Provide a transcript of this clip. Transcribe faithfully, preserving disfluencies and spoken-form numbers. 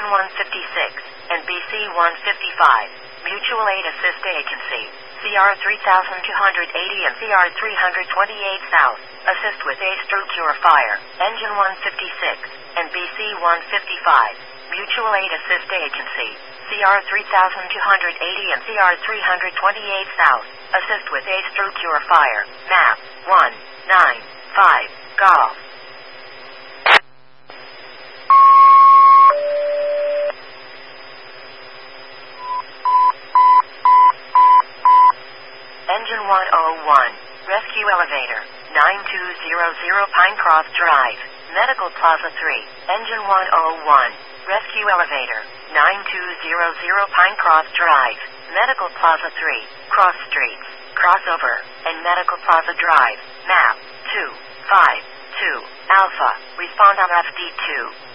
Engine one fifty-six, and B C one fifty-five. Mutual Aid Assist Agency, C R three thousand two hundred eighty and C R three hundred twenty-eight South. Assist with ACE through Cure Fire. Engine one fifty-six, and B C one fifty-five. Mutual Aid Assist Agency, C R three thousand two hundred eighty and C R three hundred twenty-eight South. Assist with ACE through Cure Fire. Map one nine five, Golf. Engine one oh one, Rescue Elevator, nine two zero zero Pinecroft Drive, Medical Plaza three. Engine one oh one, Rescue Elevator, nine two zero zero Pinecroft Drive, Medical Plaza three, Cross Streets, Crossover, and Medical Plaza Drive. Map two five two, Alpha. Respond on F D two.